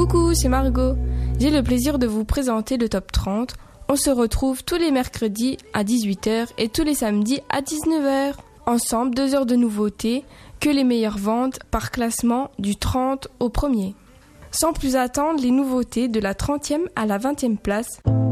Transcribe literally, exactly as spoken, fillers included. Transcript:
Coucou, c'est Margot. J'ai le plaisir de vous présenter le Top trente. On se retrouve tous les mercredis à dix-huit heures et tous les samedis à dix-neuf heures. Ensemble, deux heures de nouveautés, que les meilleures ventes par classement du trente au premier. Sans plus attendre, les nouveautés de la trentième à la vingtième place.